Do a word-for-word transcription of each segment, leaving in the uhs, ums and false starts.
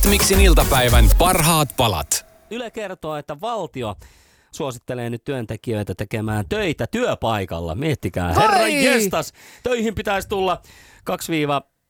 Miksin iltapäivän parhaat palat. Yle kertoo, että valtio suosittelee nyt työntekijöitä tekemään töitä työpaikalla. Miettikää, herra jestas, töihin pitäisi tulla kaksi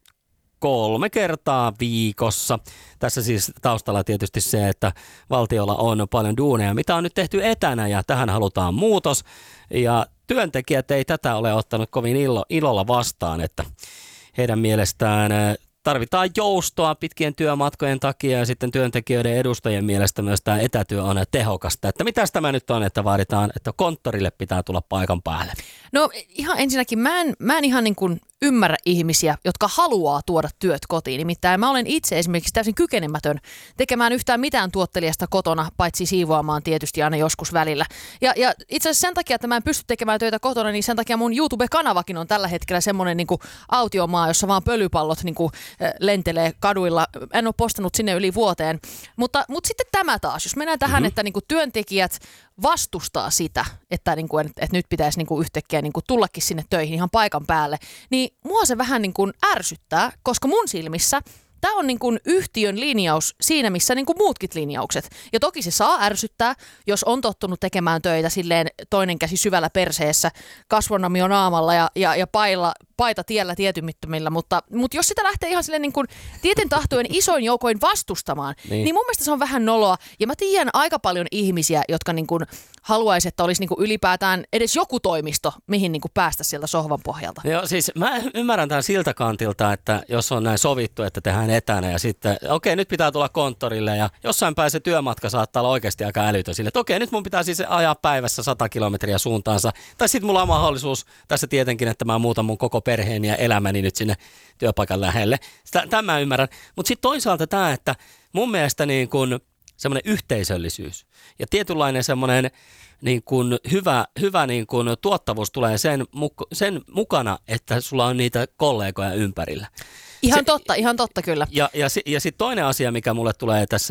kolme kertaa viikossa. Tässä siis taustalla tietysti se, että valtiolla on paljon duuneja, mitä on nyt tehty etänä ja tähän halutaan muutos. Ja työntekijät ei tätä ole ottanut kovin ilo, ilolla vastaan, että heidän mielestään tarvitaan joustoa pitkien työmatkojen takia ja sitten työntekijöiden edustajien mielestä myös tämä etätyö on tehokasta. Että mitäs tämä nyt on, että vaaditaan, että konttorille pitää tulla paikan päälle? No ihan ensinnäkin mä en, mä en ihan niin kuin ymmärrä ihmisiä, jotka haluaa tuoda työt kotiin. Nimittäin mä olen itse esimerkiksi täysin kykenemätön tekemään yhtään mitään tuottelijasta kotona, paitsi siivoamaan tietysti aina joskus välillä. Ja, ja itse asiassa sen takia, että mä en pysty tekemään töitä kotona, niin sen takia mun YouTube-kanavakin on tällä hetkellä semmoinen niin kuin autiomaa, jossa vaan pölypallot niin kuin lentelee kaduilla. En ole postannut sinne yli vuoteen. Mutta, mutta sitten tämä taas, jos mennään tähän, mm-hmm. että niin kuin työntekijät vastustaa sitä, että, niin kuin, että nyt pitäisi niin kuin yhtäkkiä niin kuin tullakin sinne töihin ihan paikan päälle, niin mua se vähän niin kuin ärsyttää, koska mun silmissä tämä on niin kuin yhtiön linjaus siinä, missä niin kuin muutkin linjaukset. Ja toki se saa ärsyttää, jos on tottunut tekemään töitä silleen toinen käsi syvällä perseessä, kasvonamio naamalla ja, ja, ja pailla, paita tiellä tietymittömillä. Mutta, mutta jos sitä lähtee ihan silleen niin kuin tieten tahtojen isoin joukoin vastustamaan, niin. niin mun mielestä se on vähän noloa. Ja mä tiedän aika paljon ihmisiä, jotka niin kuin haluaisi, että olisi niin kuin ylipäätään edes joku toimisto, mihin niin kuin päästä sieltä sohvan pohjalta. Joo, siis mä ymmärrän tämän siltä kantilta, että jos on näin sovittu, että tehdään etänä ja sitten, okei, okay, nyt pitää tulla konttorille ja jossain päin se työmatka saattaa olla oikeasti aika älytön sille, että okei, okay, nyt mun pitää siis ajaa päivässä sata kilometriä suuntaansa. Tai sitten mulla on mahdollisuus tässä tietenkin, että mä muutan mun koko perheeni ja elämäni nyt sinne työpaikan lähelle. Tämä mä ymmärrän. Mutta sitten toisaalta tämä, että mun mielestä niin kun semmoinen yhteisöllisyys ja tietynlainen semmoinen niin kuin hyvä, hyvä niin kuin tuottavuus tulee sen, sen mukana, että sulla on niitä kollegoja ympärillä. Ihan se, totta, ihan totta kyllä. Ja, ja, ja sitten toinen asia, mikä mulle tulee tässä